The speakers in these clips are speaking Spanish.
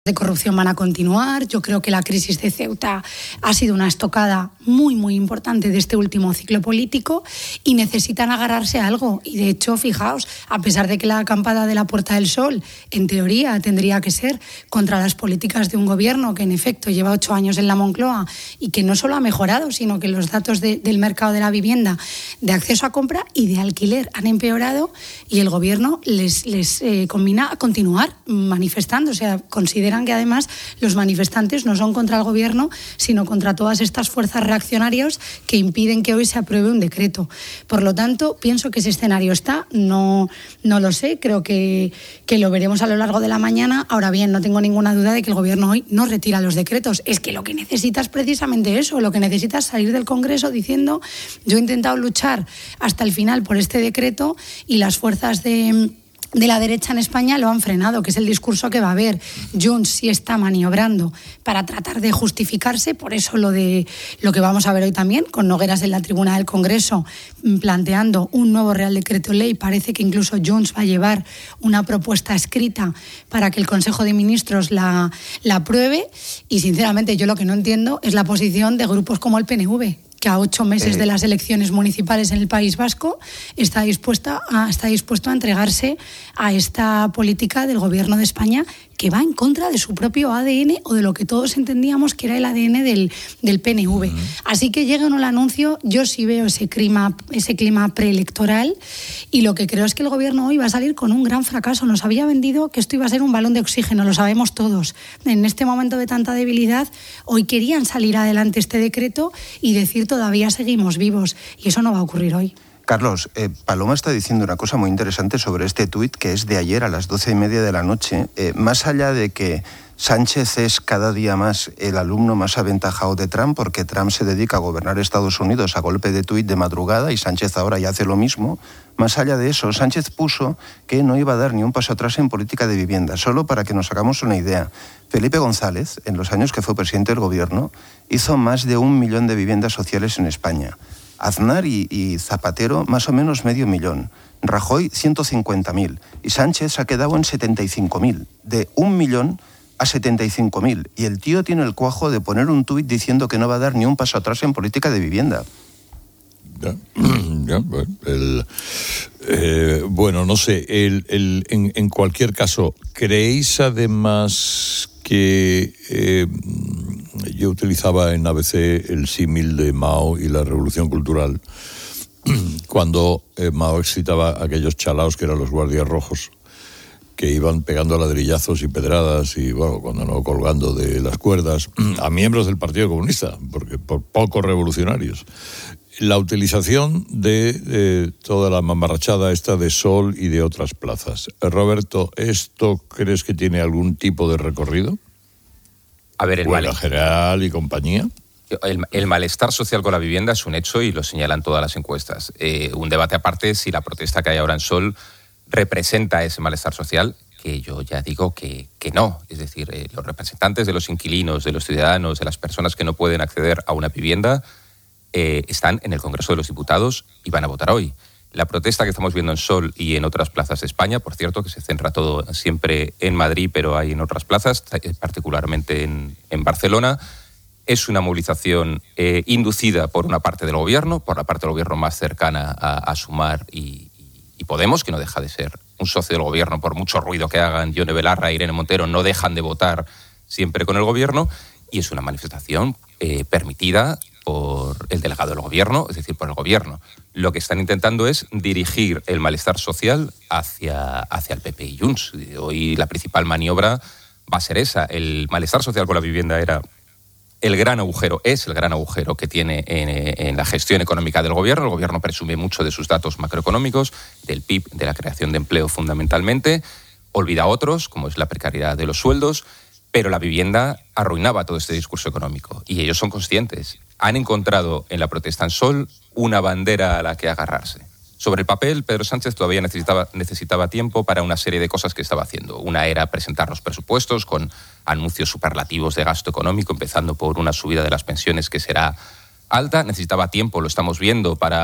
de corrupción van a continuar. Yo creo que la crisis de Ceuta ha sido una estocada muy, muy importante de este último ciclo político y necesitan agarrarse a algo. Y de hecho, fijaos, a pesar de que la acampada de la Puerta del Sol, en teoría, tendría que ser contra las políticas de un gobierno que, en efecto, lleva 8 años en la Moncloa y que no solo ha mejorado, sino que los datos del mercado de la vivienda, de acceso a compra y de alquiler han empeorado, y el gobierno les conmina a continuar manifestando. O sea, consideran que además los manifestantes no son contra el gobierno, sino contra todas estas fuerzas reaccionarias que impiden que hoy se apruebe un decreto. Por lo tanto, pienso que ese escenario está, no lo sé, creo que lo veremos a lo largo de la mañana. Ahora bien, no tengo ninguna duda de que el gobierno hoy no retira los decretos. Es que lo que necesita es precisamente eso, lo que necesita es salir del Congreso diciendo: yo he intentado luchar hasta el final por este decreto y las fuerzas de la derecha en España lo han frenado, que es el discurso que va a haber. Junts sí está maniobrando para tratar de justificarse, por eso lo que vamos a ver hoy también, con Nogueras en la tribuna del Congreso planteando un nuevo Real Decreto Ley. Parece que incluso Junts va a llevar una propuesta escrita para que el Consejo de Ministros la apruebe, y sinceramente yo lo que no entiendo es la posición de grupos como el PNV, que a 8 meses de las elecciones municipales en el País Vasco está dispuesto a entregarse a esta política del Gobierno de España, que va en contra de su propio ADN, o de lo que todos entendíamos que era el ADN del PNV. Así que llega o no el anuncio, yo sí veo ese clima preelectoral, y lo que creo es que el Gobierno hoy va a salir con un gran fracaso. Nos había vendido que esto iba a ser un balón de oxígeno, lo sabemos todos. En este momento de tanta debilidad, hoy querían salir adelante este decreto y decir: todavía seguimos vivos, y eso no va a ocurrir hoy. Carlos, Paloma está diciendo una cosa muy interesante sobre este tuit, que es de ayer a las 12:30 de la noche. Más allá de que Sánchez es cada día más el alumno más aventajado de Trump, porque Trump se dedica a gobernar Estados Unidos a golpe de tuit de madrugada, y Sánchez ahora ya hace lo mismo. Más allá de eso, Sánchez puso que no iba a dar ni un paso atrás en política de vivienda. Solo para que nos hagamos una idea, Felipe González, en los años que fue presidente del gobierno, hizo más de 1 millón de viviendas sociales en España. Aznar y Zapatero, más o menos 500.000. Rajoy, 150.000. Y Sánchez ha quedado en 75.000. De 1 millón a 75.000. Y el tío tiene el cuajo de poner un tuit diciendo que no va a dar ni un paso atrás en política de vivienda. Bueno, no sé. En cualquier caso, ¿creéis además que... yo utilizaba en ABC el símil de Mao y la Revolución Cultural, cuando Mao excitaba a aquellos chalaos que eran los guardias rojos, que iban pegando ladrillazos y pedradas y, bueno, cuando no, colgando de las cuerdas, a miembros del Partido Comunista, porque por poco revolucionarios. La utilización de toda la mamarrachada esta de Sol y de otras plazas. Roberto, ¿esto crees que tiene algún tipo de recorrido? A ver, General y compañía. El malestar social con la vivienda es un hecho y lo señalan todas las encuestas. Un debate aparte es si la protesta que hay ahora en Sol representa ese malestar social, que yo ya digo que no. Es decir, los representantes de los inquilinos, de los ciudadanos, de las personas que no pueden acceder a una vivienda, están en el Congreso de los Diputados y van a votar hoy. La protesta que estamos viendo en Sol y en otras plazas de España, por cierto, que se centra todo siempre en Madrid, pero hay en otras plazas, particularmente en Barcelona, es una movilización inducida por una parte del gobierno, por la parte del gobierno más cercana a Sumar y Podemos, que no deja de ser un socio del gobierno. Por mucho ruido que hagan Yone Belarra e Irene Montero, no dejan de votar siempre con el gobierno, y es una manifestación permitida por el delegado del gobierno, es decir, por el gobierno. Lo que están intentando es dirigir el malestar social hacia el PP y Junts. Hoy la principal maniobra va a ser esa. El malestar social con la vivienda era el gran agujero, es el gran agujero que tiene en la gestión económica del gobierno. El gobierno presume mucho de sus datos macroeconómicos, del PIB, de la creación de empleo fundamentalmente, olvida otros, como es la precariedad de los sueldos, pero la vivienda arruinaba todo este discurso económico. Y ellos son conscientes. Han encontrado en la protesta en Sol una bandera a la que agarrarse. Sobre el papel, Pedro Sánchez todavía necesitaba tiempo para una serie de cosas que estaba haciendo. Una era presentar los presupuestos con anuncios superlativos de gasto económico, empezando por una subida de las pensiones que será alta. Necesitaba tiempo, lo estamos viendo, para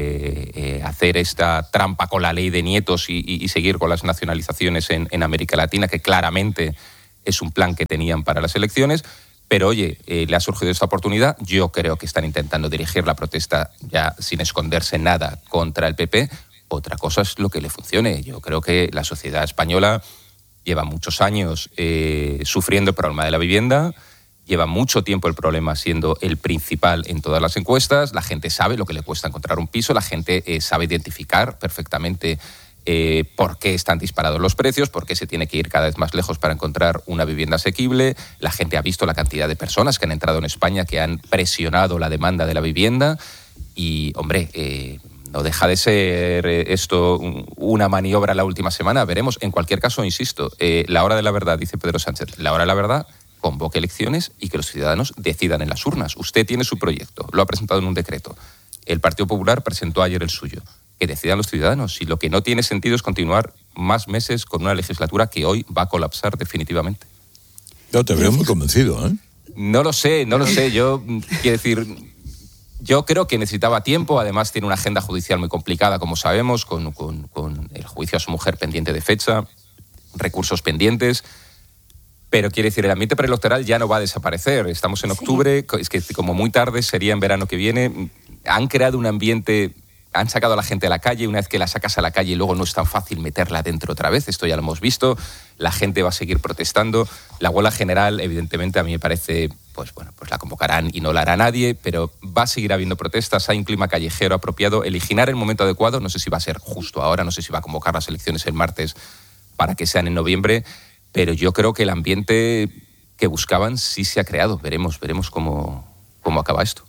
hacer esta trampa con la ley de nietos y seguir con las nacionalizaciones en América Latina, que claramente es un plan que tenían para las elecciones. Pero oye, le ha surgido esta oportunidad. Yo creo que están intentando dirigir la protesta ya sin esconderse nada contra el PP. Otra cosa es lo que le funcione. Yo creo que la sociedad española lleva muchos años sufriendo el problema de la vivienda, lleva mucho tiempo el problema siendo el principal en todas las encuestas, la gente sabe lo que le cuesta encontrar un piso, la gente sabe identificar perfectamente por qué están disparados los precios, por qué se tiene que ir cada vez más lejos para encontrar una vivienda asequible, la gente ha visto la cantidad de personas que han entrado en España que han presionado la demanda de la vivienda y, hombre, no deja de ser esto una maniobra la última semana, veremos. En cualquier caso, insisto, la hora de la verdad, dice Pedro Sánchez, la hora de la verdad, convoque elecciones y que los ciudadanos decidan en las urnas. Usted tiene su proyecto, lo ha presentado en un decreto. El Partido Popular presentó ayer el suyo. Que decidan los ciudadanos. Y lo que no tiene sentido es continuar más meses con una legislatura que hoy va a colapsar definitivamente. Yo te veo muy convencido, ¿eh? No lo sé. Yo, quiero decir, yo creo que necesitaba tiempo. Además, tiene una agenda judicial muy complicada, como sabemos, con el juicio a su mujer pendiente de fecha, recursos pendientes. Pero quiere decir, el ambiente preelectoral ya no va a desaparecer. Estamos en octubre, es que como muy tarde sería en verano que viene. Han creado un ambiente... Han sacado a la gente a la calle, una vez que la sacas a la calle luego no es tan fácil meterla dentro otra vez, esto ya lo hemos visto, la gente va a seguir protestando, la huelga general evidentemente a mí me parece, pues la convocarán y no la hará nadie, pero va a seguir habiendo protestas, hay un clima callejero apropiado, elegirán el momento adecuado, no sé si va a ser justo ahora, no sé si va a convocar las elecciones el martes para que sean en noviembre, pero yo creo que el ambiente que buscaban sí se ha creado, veremos cómo acaba esto.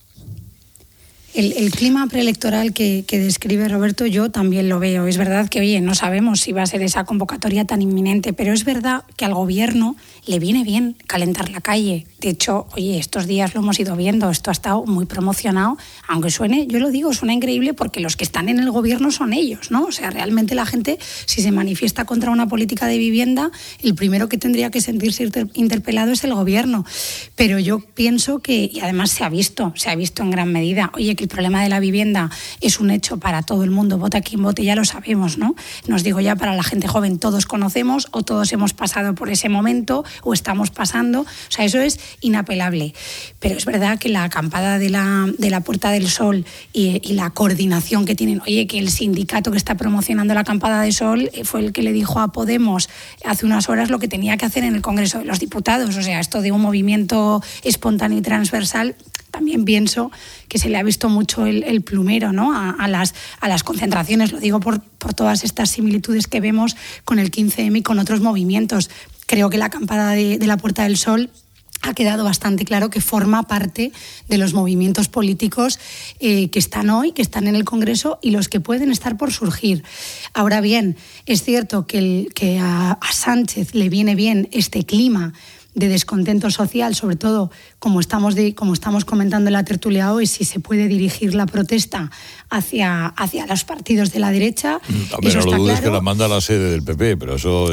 El clima preelectoral que describe Roberto, yo también lo veo. Es verdad que, oye, no sabemos si va a ser esa convocatoria tan inminente, pero es verdad que al gobierno le viene bien calentar la calle. De hecho, oye, estos días lo hemos ido viendo, esto ha estado muy promocionado, aunque suene, yo lo digo, suena increíble porque los que están en el gobierno son ellos, ¿no? O sea, realmente la gente, si se manifiesta contra una política de vivienda, el primero que tendría que sentirse interpelado es el gobierno. Pero yo pienso que, y además se ha visto en gran medida, oye, que el problema de la vivienda es un hecho para todo el mundo, vote quien vote, ya lo sabemos, ¿no? Nos digo ya para la gente joven, todos conocemos o todos hemos pasado por ese momento o estamos pasando, o sea, eso es inapelable. Pero es verdad que la acampada de la Puerta del Sol y la coordinación que tienen, oye, que el sindicato que está promocionando la acampada del Sol fue el que le dijo a Podemos hace unas horas lo que tenía que hacer en el Congreso de los Diputados, o sea, esto de un movimiento espontáneo y transversal. También pienso que se le ha visto mucho el plumero, ¿no? a las concentraciones, lo digo por todas estas similitudes que vemos con el 15M y con otros movimientos. Creo que la acampada de la Puerta del Sol ha quedado bastante claro que forma parte de los movimientos políticos que están hoy, que están en el Congreso y los que pueden estar por surgir. Ahora bien, es cierto que a Sánchez le viene bien este clima de descontento social, sobre todo como estamos comentando en la tertulia hoy, si se puede dirigir la protesta hacia los partidos de la derecha. Eso no lo dudes, claro, que la manda a la sede del PP, pero eso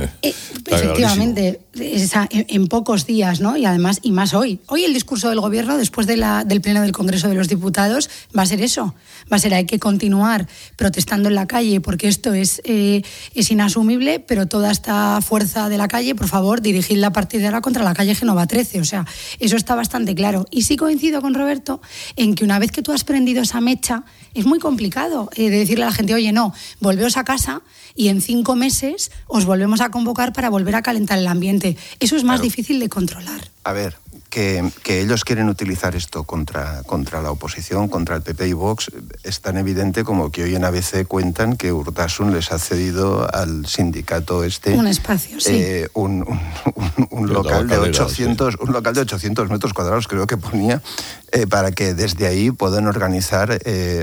efectivamente, en pocos días, ¿no? Y además, y más hoy. Hoy el discurso del Gobierno, después del Pleno del Congreso de los Diputados, va a ser eso. Va a ser, hay que continuar protestando en la calle porque esto es inasumible, pero toda esta fuerza de la calle, por favor, dirigidla a partir de ahora contra la calle Génova 13. O sea, eso está bastante claro. Y sí coincido con Roberto en que una vez que tú has prendido esa mecha, es muy complicado de decirle a la gente, oye, no, volveos a casa y en 5 meses os volvemos a convocar para volver a calentar el ambiente. Eso es más difícil de controlar. A ver, que ellos quieren utilizar esto contra la oposición, contra el PP y Vox, es tan evidente como que hoy en ABC cuentan que Urtasun les ha cedido al sindicato un espacio, sí. Un local de 800, sí. Un local de 800 metros cuadrados, creo que ponía, para que desde ahí puedan organizar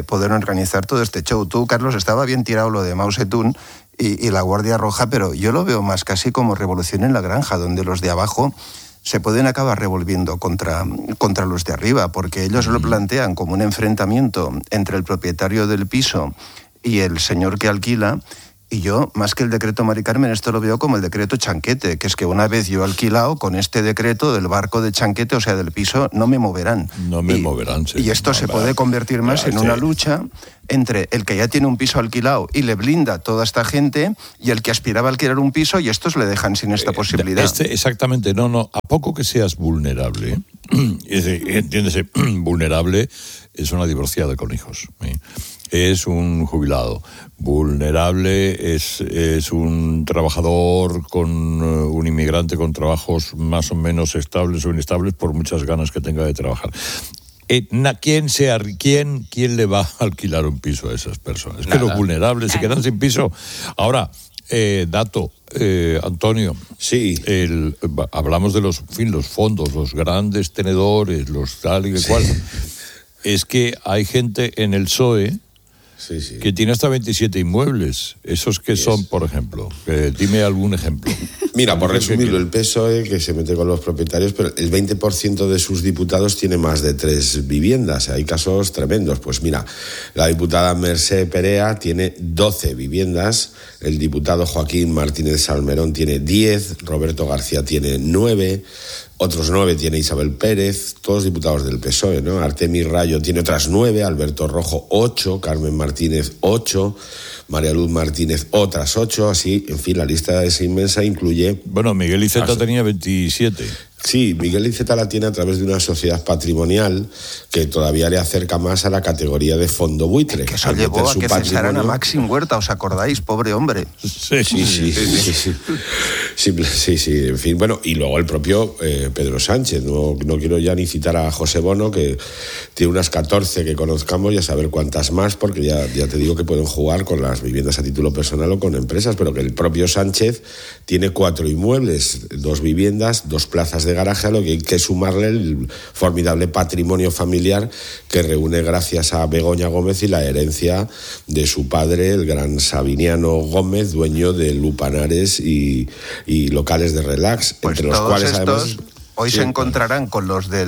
todo este show. Tú, Carlos, estaba bien tirado lo de Mao Zedong y la Guardia Roja, pero yo lo veo más casi como revolución en la granja, donde los de abajo se pueden acabar revolviendo contra los de arriba, porque ellos lo plantean como un enfrentamiento entre el propietario del piso y el señor que alquila, Y yo, más que el decreto Mari Carmen, esto lo veo como el decreto Chanquete, que es que una vez yo he alquilado, con este decreto del barco de Chanquete, o sea, del piso, no me moverán. No me moverán, sí. Y esto se puede convertir más en una lucha entre el que ya tiene un piso alquilado y le blinda a toda esta gente y el que aspiraba a alquilar un piso y estos le dejan sin esta posibilidad. Exactamente, no. A poco que seas vulnerable, entiéndese, vulnerable es una divorciada con hijos, es un jubilado. Vulnerable es un trabajador un inmigrante con trabajos más o menos estables o inestables por muchas ganas que tenga de trabajar. ¿Quién le va a alquilar un piso a esas personas? Es que los vulnerables se quedan sin piso. Ahora, Antonio. Sí. Hablamos de los fondos, los grandes tenedores, los tal y cual. Es que hay gente en el PSOE que tiene hasta 27 inmuebles. ¿Esos qué son, por ejemplo? Dime algún ejemplo. Mira, por resumirlo, el PSOE, que se mete con los propietarios, pero el 20% de sus diputados tiene más de 3 viviendas. Hay casos tremendos. Pues mira, la diputada Mercè Perea tiene 12 viviendas, el diputado Joaquín Martínez Salmerón tiene 10, Roberto García tiene 9, otros 9 tiene Isabel Pérez, todos diputados del PSOE, ¿no? Artemis Rayo tiene otras 9, Alberto Rojo 8, Carmen Martínez 8, María Luz Martínez otras 8, así, en fin, la lista es inmensa, incluye... Bueno, Miguel Iceta tenía 27. Sí, Miguel Iceta la tiene a través de una sociedad patrimonial que todavía le acerca más a la categoría de fondo buitre. Que eso llevó a que cesaran a Maxim Huerta, ¿os acordáis? Pobre hombre. Sí, en fin, bueno, y luego el propio Pedro Sánchez, no quiero ya ni citar a José Bono, que tiene unas 14 que conozcamos y a saber cuántas más, porque ya te digo que pueden jugar con las viviendas a título personal o con empresas, pero que el propio Sánchez tiene 4 inmuebles, 2 viviendas, 2 plazas de garaje, a lo que hay que sumarle el formidable patrimonio familiar que reúne gracias a Begoña Gómez y la herencia de su padre, el gran Sabiniano Gómez, dueño de Lupanares y locales de relax, pues entre los cuales además... Hoy se encontrarán con los de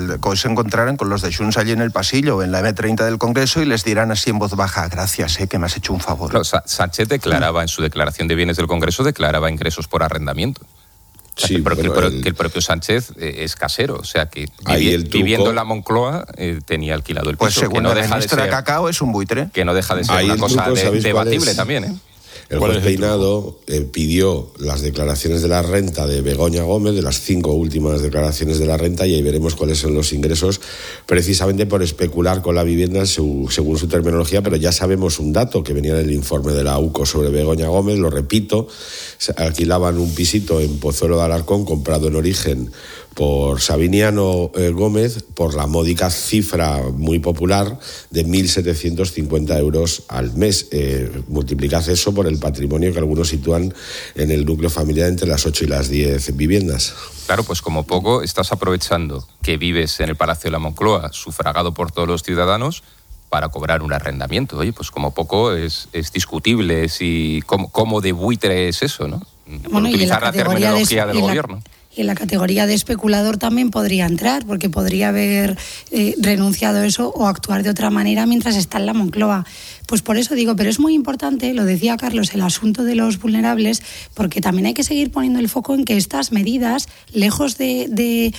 Junts allí en el pasillo, en la M30 del Congreso, y les dirán así en voz baja: gracias, que me has hecho un favor. No, Sánchez declaraba en su declaración de bienes del Congreso, declaraba ingresos por arrendamiento. Sí, que el propio Sánchez es casero, o sea que viviendo en la Moncloa tenía alquilado el piso. Pues según la ministra de Cacao es un buitre. Que no deja de ser una cosa debatible también, ¿eh? El juez Peinado pidió las declaraciones de la renta de Begoña Gómez, de las 5 últimas declaraciones de la renta, y ahí veremos cuáles son los ingresos, precisamente por especular con la vivienda según su terminología, pero ya sabemos un dato que venía en el informe de la UCO sobre Begoña Gómez, lo repito, alquilaban un pisito en Pozuelo de Alarcón, comprado en origen por Sabiniano Gómez, por la módica cifra muy popular de 1.750 euros al mes. Multiplicad eso por el patrimonio que algunos sitúan en el núcleo familiar entre las 8 y las 10 viviendas. Claro, pues como poco estás aprovechando que vives en el Palacio de la Moncloa, sufragado por todos los ciudadanos, para cobrar un arrendamiento. Oye, pues como poco es discutible cómo de buitre es eso, ¿no? Bueno, utilizar la terminología del gobierno. Y en la categoría de especulador también podría entrar, porque podría haber renunciado eso o actuar de otra manera mientras está en la Moncloa. Pues por eso digo, pero es muy importante, lo decía Carlos, el asunto de los vulnerables, porque también hay que seguir poniendo el foco en que estas medidas, lejos de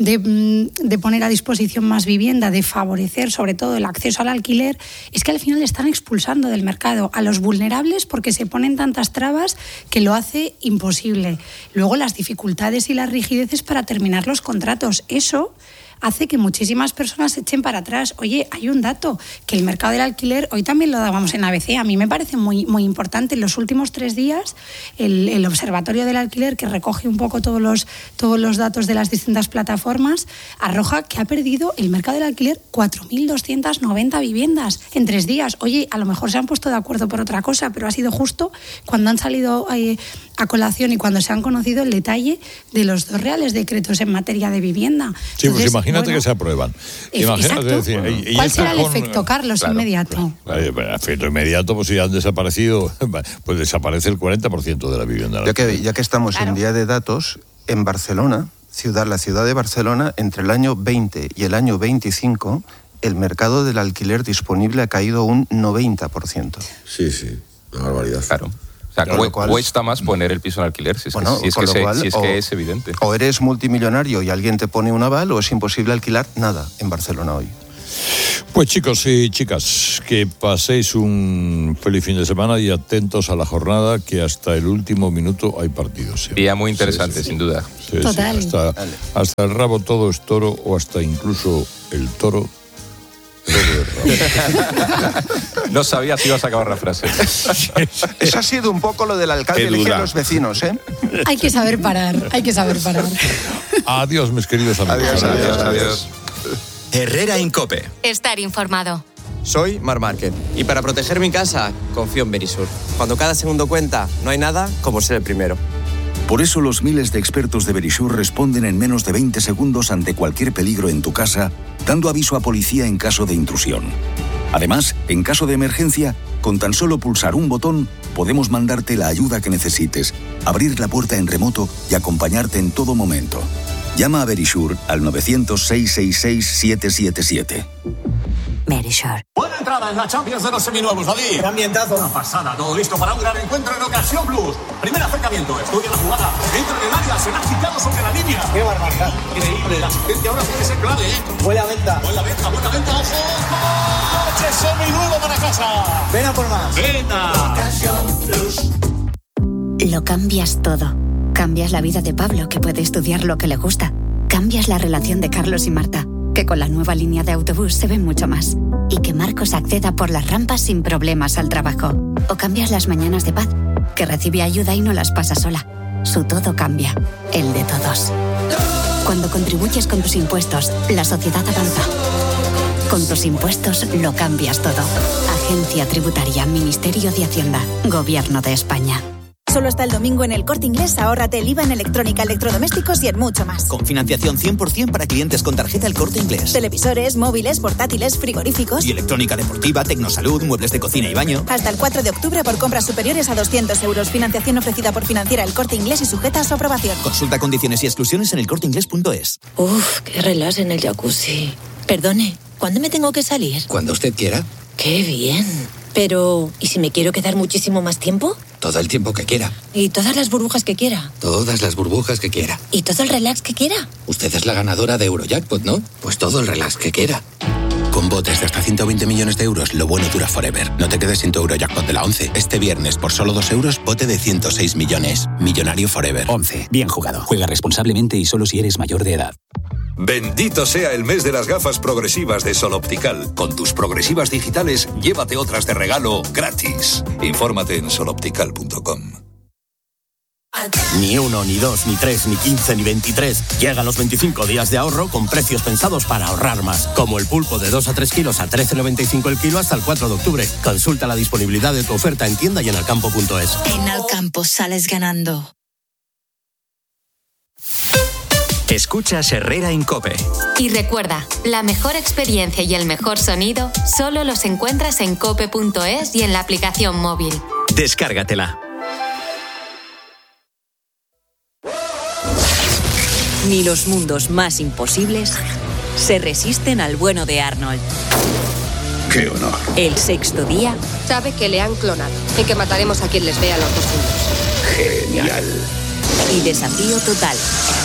poner a disposición más vivienda, de favorecer sobre todo el acceso al alquiler, es que al final están expulsando del mercado a los vulnerables porque se ponen tantas trabas que lo hace imposible. Luego las dificultades y las rigideces para terminar los contratos, eso hace que muchísimas personas se echen para atrás. Oye, hay un dato, que el mercado del alquiler, hoy también lo dábamos en ABC, a mí me parece muy, muy importante. En los últimos 3 días, el Observatorio del Alquiler, que recoge un poco todos los datos de las distintas plataformas, arroja que ha perdido el mercado del alquiler 4.290 viviendas en 3 días. Oye, a lo mejor se han puesto de acuerdo por otra cosa, pero ha sido justo cuando han salido a colación y cuando se han conocido el detalle de los 2 reales decretos en materia de vivienda. Sí, entonces, pues imagínate que se aprueban. Exacto. ¿Cuál será el efecto, Carlos, inmediato? El efecto inmediato, pues si han desaparecido, pues desaparece el 40% de la vivienda. Ya que estamos en día de datos, en Barcelona, la ciudad de Barcelona, entre el año 20 y el año 25, el mercado del alquiler disponible ha caído un 90%. Sí, una barbaridad. Claro. sea, cuesta más poner el piso en alquiler, si es que es evidente. O eres multimillonario y alguien te pone un aval, o es imposible alquilar nada en Barcelona hoy. Pues chicos y chicas, que paséis un feliz fin de semana y atentos a la jornada, que hasta el último minuto hay partidos. Día muy interesante, sin duda. Sí, total. Sí, hasta el rabo todo es toro, o hasta incluso el toro todo es rabo. No sabía si ibas a acabar la frase. Eso ha sido un poco lo del alcalde elige a los vecinos, ¿eh? Hay que saber parar. Adiós, mis queridos amigos. Adiós. Herrera en COPE. Estar informado. Soy Marc Márquez y para proteger mi casa confío en Verisur. Cuando cada segundo cuenta, no hay nada como ser el primero. Por eso los miles de expertos de Verisur responden en menos de 20 segundos ante cualquier peligro en tu casa, dando aviso a policía en caso de intrusión. Además, en caso de emergencia, con tan solo pulsar un botón, podemos mandarte la ayuda que necesites, abrir la puerta en remoto y acompañarte en todo momento. Llama a Verisur al 900-666-777. Verisur. Buena entrada en la Champions de los seminuevos, David. ¡Qué ambientazo! Una pasada, todo listo para un gran encuentro en Ocasión Plus. Primer acercamiento, estudia la jugada, entra en el área, se la ha quitado sobre la línea. ¡Qué barbaridad! Increíble, la asistencia ahora puede ser clave, ¿eh? Huele a venta. Buena venta, ojo. ¡Coche seminuevo para casa! Ven a por más. ¡Venta! Ocasión Plus. Lo cambias todo. Cambias la vida de Pablo, que puede estudiar lo que le gusta. Cambias la relación de Carlos y Marta, que con la nueva línea de autobús se ven mucho más. Y que Marcos acceda por las rampas sin problemas al trabajo. O cambias las mañanas de Paz, que recibe ayuda y no las pasa sola. Su todo cambia, el de todos. Cuando contribuyes con tus impuestos, la sociedad avanza. Con tus impuestos lo cambias todo. Agencia Tributaria, Ministerio de Hacienda, Gobierno de España. Solo hasta el domingo en El Corte Inglés, ahórrate el IVA en electrónica, electrodomésticos y en mucho más. Con financiación 100% para clientes con tarjeta El Corte Inglés. Televisores, móviles, portátiles, frigoríficos. Y electrónica deportiva, tecnosalud, muebles de cocina y baño. Hasta el 4 de octubre por compras superiores a 200 euros. Financiación ofrecida por Financiera El Corte Inglés y sujeta a su aprobación. Consulta condiciones y exclusiones en elcorteinglés.es. Uf, qué relax en el jacuzzi. Perdone, ¿cuándo me tengo que salir? Cuando usted quiera. ¡Qué bien! Pero, ¿y si me quiero quedar muchísimo más tiempo? Todo el tiempo que quiera. ¿Y todas las burbujas que quiera? Todas las burbujas que quiera. ¿Y todo el relax que quiera? Usted es la ganadora de Eurojackpot, ¿no? Pues todo el relax que quiera. Con botes de hasta 120 millones de euros, lo bueno dura forever. No te quedes sin tu Eurojackpot de la 11. Este viernes, por solo 2 euros, bote de 106 millones. Millonario forever. 11. Bien jugado. Juega responsablemente y solo si eres mayor de edad. Bendito sea el mes de las gafas progresivas de Sol Optical. Con tus progresivas digitales, llévate otras de regalo gratis. Infórmate en soloptical.com. Ni 1, ni 2, ni 3, ni 15, ni 23. Llegan los 25 días de ahorro con precios pensados para ahorrar más. Como el pulpo de 2 a 3 kilos a 13,95 el kilo hasta el 4 de octubre. Consulta la disponibilidad de tu oferta en tienda y en alcampo.es. En Alcampo sales ganando. Escuchas Herrera en COPE. Y recuerda, la mejor experiencia y el mejor sonido solo los encuentras en cope.es y en la aplicación móvil. Descárgatela. Ni los mundos más imposibles se resisten al bueno de Arnold. ¡Qué honor! El sexto día sabe que le han clonado y que mataremos a quien les vea los dos juntos. ¡Genial! Y desafío total.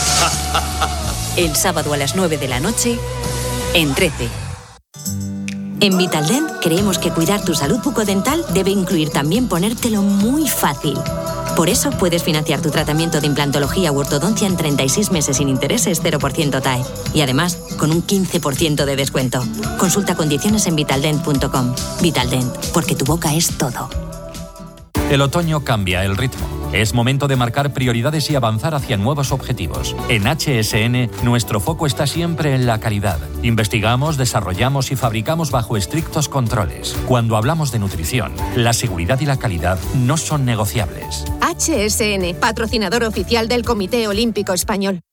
El sábado a las 9 de la noche en 13. En Vitaldent creemos que cuidar tu salud bucodental debe incluir también ponértelo muy fácil. Por eso puedes financiar tu tratamiento de implantología u ortodoncia en 36 meses sin intereses, 0% TAE. Y además, con un 15% de descuento. Consulta condiciones en vitaldent.com. Vitaldent, porque tu boca es todo. El otoño cambia el ritmo. Es momento de marcar prioridades y avanzar hacia nuevos objetivos. En HSN, nuestro foco está siempre en la calidad. Investigamos, desarrollamos y fabricamos bajo estrictos controles. Cuando hablamos de nutrición, la seguridad y la calidad no son negociables. HSN, patrocinador oficial del Comité Olímpico Español.